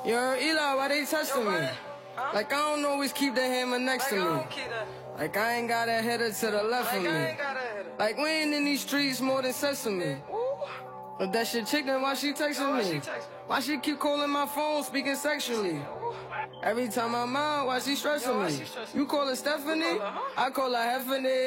Yo, Eli, why they testing me? Like, I don't always keep the hammer next to me. Like, I ain't got a header to the left of me. Like, we ain't in these streets more than sesame. But that shit chicken, why she texting me? Why she keep calling my phone, speaking sexually? Every time I'm out, why she stressing me? You call her Stephanie? I call her Heffany.